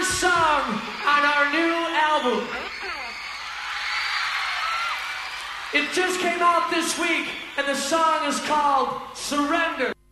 first song on our new album. It just came out this week, and the song is called Surrender.